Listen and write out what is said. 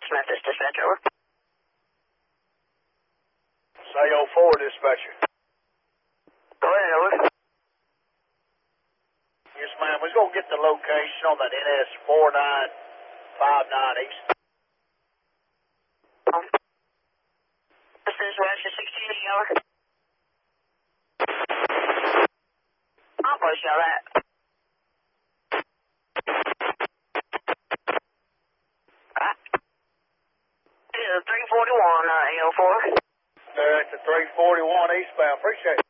Memphis dispatcher, over. Say 04 dispatcher. Go ahead, over. Yes, ma'am. We're going to get the location on that NS 4959 East. This is Roger 16, over. I'll push y'all that. Alright. This is 341, AO4. It's a 341 eastbound. Appreciate it.